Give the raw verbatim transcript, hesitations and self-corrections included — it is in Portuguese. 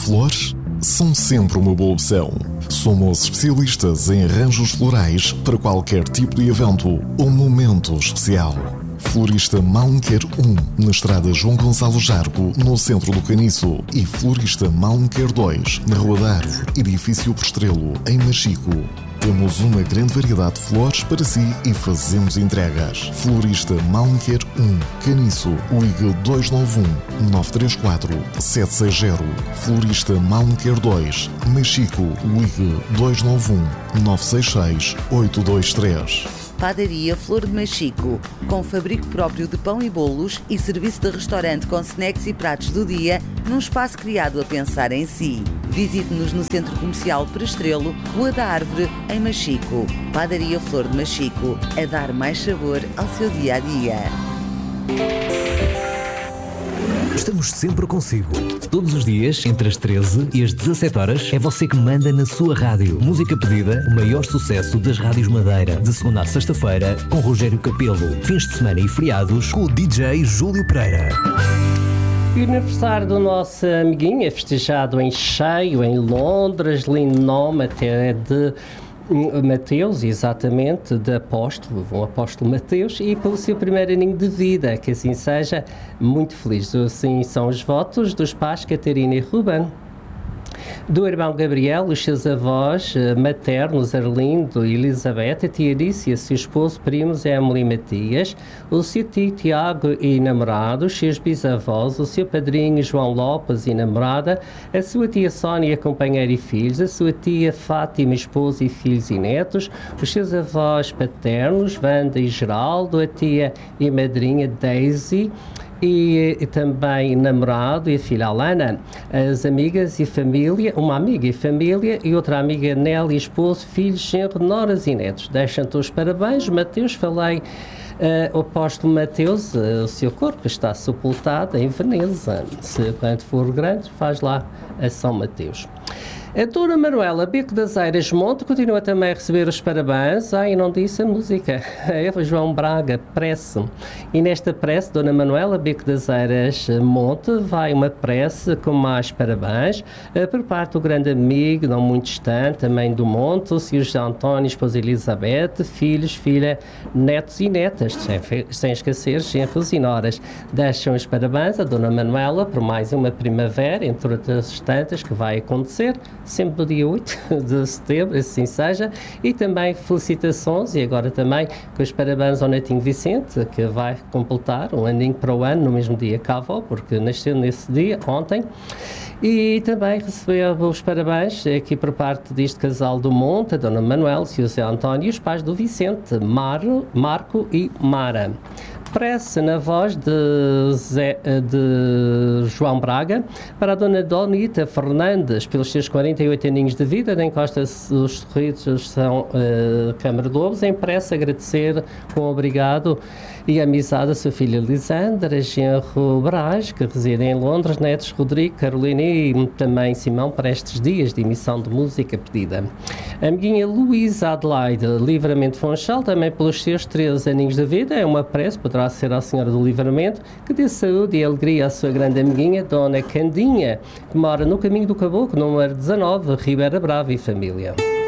flores são sempre uma boa opção. Somos especialistas em arranjos florais para qualquer tipo de evento ou momento especial. Florista Malmequer um, na estrada João Gonçalo Jargo, no centro do Caniço, e Florista Malmequer dois, na Rua da Árvore, edifício Prestrelo, em Machico. Temos uma grande variedade de flores para si e fazemos entregas. Florista Malmequer um, Caniço, ligue dois nove um, nove três quatro, sete seis zero. Florista Malmequer dois, Machico, ligue dois nove um, nove seis seis, oito dois três. Padaria Flor de Machico, com fabrico próprio de pão e bolos e serviço de restaurante com snacks e pratos do dia, num espaço criado a pensar em si. Visite-nos no Centro Comercial Prestrelo, Rua da Árvore, em Machico. Padaria Flor de Machico, a dar mais sabor ao seu dia-a-dia. Estamos sempre consigo. Todos os dias, entre as treze e as dezassete horas, é você que manda na sua rádio. Música pedida, o maior sucesso das rádios Madeira. De segunda a sexta-feira, com Rogério Capelo. Fins de semana e feriados, com o D J Júlio Pereira. E o aniversário do nosso amiguinho é festejado em cheio, em Londres, lindo nome até de Mateus, exatamente, de apóstolo, um apóstolo Mateus, e pelo seu primeiro aninho de vida, que assim seja, muito feliz. Assim são os votos dos pais Catarina e Ruben, do irmão Gabriel, os seus avós maternos, Arlindo e Elizabeth, a tia Alice e seu esposo, primos Emily e Matias, o seu tio Tiago e namorado, os seus bisavós, o seu padrinho João Lopes e namorada, a sua tia Sónia, companheira e filhos, a sua tia Fátima, esposa e filhos e netos, os seus avós paternos, Wanda e Geraldo, a tia e madrinha Daisy, E, e também namorado e a filha Alana, as amigas e família, uma amiga e família e outra amiga Nelly, esposo, filhos, genro, noras e netos. Deixam-te os parabéns, Mateus. Falei, uh, o apóstolo Mateus, uh, o seu corpo está sepultado em Veneza. Se quando for grande, faz lá a São Mateus. A Dona Manuela Bico das Eiras Monte continua também a receber os parabéns. Ah, e não disse a música. É João Braga, prece. E nesta prece, Dona Manuela Bico das Eiras Monte, vai uma prece com mais parabéns por parte do grande amigo, não muito distante, também do Monte, o senhor José António, esposa Elizabeth, filhos, filha, netos e netas, sem, sem esquecer genros e noras. Deixam os parabéns a Dona Manuela por mais uma primavera, entre outras tantas, que vai acontecer sempre no dia oito de setembro, assim seja, e também felicitações, e agora também com os parabéns ao netinho Vicente, que vai completar um aninho para o ano, no mesmo dia que a avó, porque nasceu nesse dia, ontem, e também recebeu os parabéns aqui por parte deste casal do Monte, a Dona Manuel, o José António e os pais do Vicente, Maro, Marco e Mara. Prece na voz de, Zé, de João Braga para a Dona Donita Fernandes, pelos seus quarenta e oito aninhos de vida, da encosta dos sorrisos São uh, Câmara de Lobos, em prece agradecer com obrigado e amizade a sua filha Lisandra, genro Brás, que reside em Londres, netos Rodrigo, Carolina e também Simão, para estes dias de emissão de música pedida. A amiguinha Luísa Adelaide Livramento Fonchal, também pelos seus treze aninhos de vida, é uma prece, poderá ser à Senhora do Livramento, que dê saúde e alegria à sua grande amiguinha, Dona Candinha, que mora no Caminho do Caboclo, número dezanove, Ribeira Brava e família.